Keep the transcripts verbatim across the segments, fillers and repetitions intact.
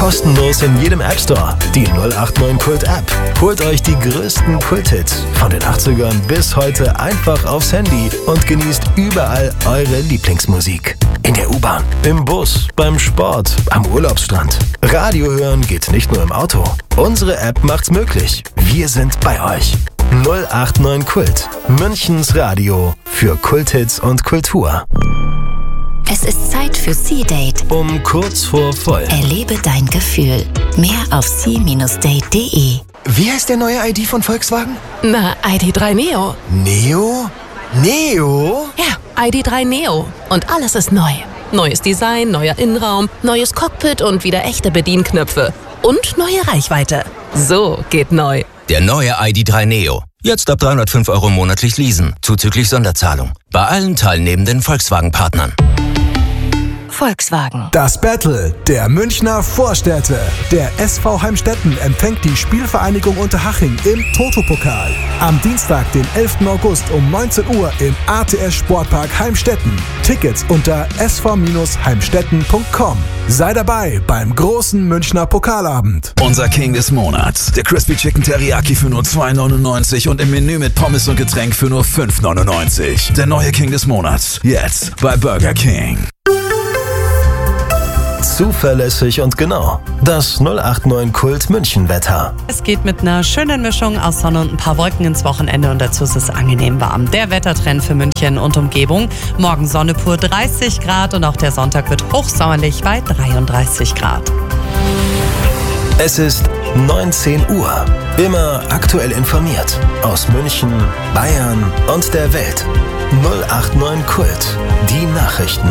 Kostenlos in jedem App Store. Die null acht neun Kult App. Holt euch die größten Kulthits von den achtzigern bis heute einfach aufs Handy und genießt überall eure Lieblingsmusik. In der U-Bahn, im Bus, beim Sport, am Urlaubsstrand. Radio hören geht nicht nur im Auto. Unsere App macht's möglich. Wir sind bei euch. null acht neun Kult. Münchens Radio für Kulthits und Kultur. Es ist Zeit für C-Date. Um kurz vor voll. Erlebe dein Gefühl. Mehr auf c Bindestrich date punkt de. Wie heißt der neue I D von Volkswagen? Na, I D drei Neo. Neo? Neo? Ja, I D drei Neo. Und alles ist neu. Neues Design, neuer Innenraum, neues Cockpit und wieder echte Bedienknöpfe. Und neue Reichweite. So geht neu. Der neue I D drei Neo. Jetzt ab dreihundertfünf Euro monatlich leasen, zuzüglich Sonderzahlung. Bei allen teilnehmenden Volkswagen-Partnern. Volkswagen. Das Battle der Münchner Vorstädte. Der S V Heimstetten empfängt die Spielvereinigung Unterhaching im Toto-Pokal. Am Dienstag, den elften August um neunzehn Uhr im A T S Sportpark Heimstetten. Tickets unter s v heimstetten punkt com. Sei dabei beim großen Münchner Pokalabend. Unser King des Monats. Der Crispy Chicken Teriyaki für nur zwei neunundneunzig und im Menü mit Pommes und Getränk für nur fünf neunundneunzig. Der neue King des Monats. Jetzt bei Burger King. Zuverlässig und genau. Das null acht neun Kult München Wetter. Es geht mit einer schönen Mischung aus Sonne und ein paar Wolken ins Wochenende und dazu ist es angenehm warm. Der Wettertrend für München und Umgebung. Morgen Sonne pur dreißig Grad und auch der Sonntag wird hochsommerlich bei dreiunddreißig Grad. Es ist neunzehn Uhr. Immer aktuell informiert. Aus München, Bayern und der Welt. null acht neun Kult. Die Nachrichten.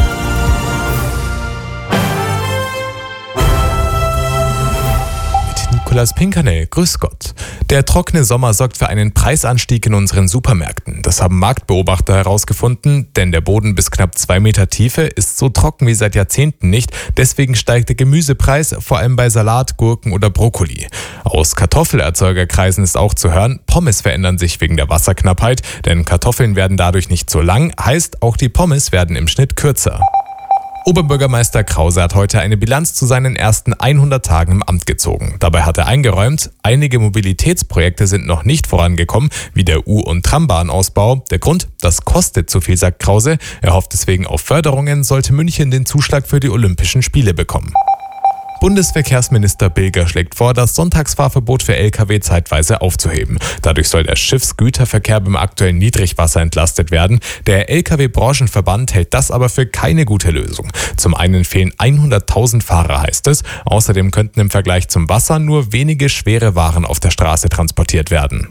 Nikolaus Pinkernell, grüß Gott. Der trockene Sommer sorgt für einen Preisanstieg in unseren Supermärkten. Das haben Marktbeobachter herausgefunden, denn der Boden bis knapp zwei Meter Tiefe ist so trocken wie seit Jahrzehnten nicht. Deswegen steigt der Gemüsepreis, vor allem bei Salat, Gurken oder Brokkoli. Aus Kartoffelerzeugerkreisen ist auch zu hören, Pommes verändern sich wegen der Wasserknappheit, denn Kartoffeln werden dadurch nicht so lang, heißt auch die Pommes werden im Schnitt kürzer. Oberbürgermeister Krause hat heute eine Bilanz zu seinen ersten hundert Tagen im Amt gezogen. Dabei hat er eingeräumt, einige Mobilitätsprojekte sind noch nicht vorangekommen, wie der U- und Trambahnausbau. Der Grund, das kostet zu viel, sagt Krause. Er hofft deswegen auf Förderungen, sollte München den Zuschlag für die Olympischen Spiele bekommen. Bundesverkehrsminister Bilger schlägt vor, das Sonntagsfahrverbot für L K W zeitweise aufzuheben. Dadurch soll der Schiffsgüterverkehr beim aktuellen Niedrigwasser entlastet werden. Der L K W-Branchenverband hält das aber für keine gute Lösung. Zum einen fehlen hunderttausend Fahrer, heißt es. Außerdem könnten im Vergleich zum Wasser nur wenige schwere Waren auf der Straße transportiert werden.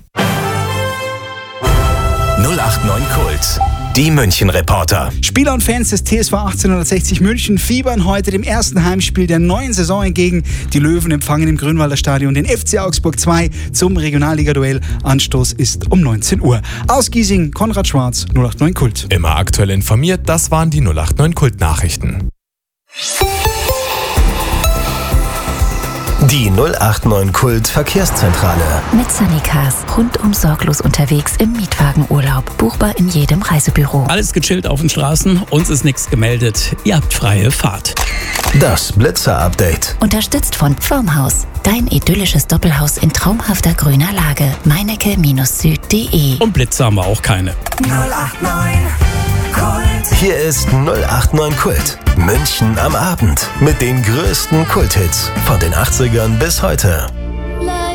null acht neun Kult. Die München-Reporter. Spieler und Fans des T S V achtzehnhundertsechzig München fiebern heute dem ersten Heimspiel der neuen Saison entgegen. Die Löwen empfangen im Grünwalder Stadion den F C Augsburg zwei zum Regionalliga-Duell. Anstoß ist um neunzehn Uhr. Aus Giesing, Konrad Schwarz, null acht neun Kult. Immer aktuell informiert, das waren die null acht neun Kult-Nachrichten. Die null acht neun Kult Verkehrszentrale. Mit Sunnycars. Rundum sorglos unterwegs im Mietwagenurlaub. Buchbar in jedem Reisebüro. Alles gechillt auf den Straßen, uns ist nichts gemeldet. Ihr habt freie Fahrt. Das Blitzer-Update. Unterstützt von Pfirmhaus. Dein idyllisches Doppelhaus in traumhafter grüner Lage. meinecke-süd punkt de. Und Blitzer haben wir auch keine. null acht neun Kult. Hier ist null acht neun Kult. München am Abend. Mit den größten Kulthits von den achtzigern bis heute.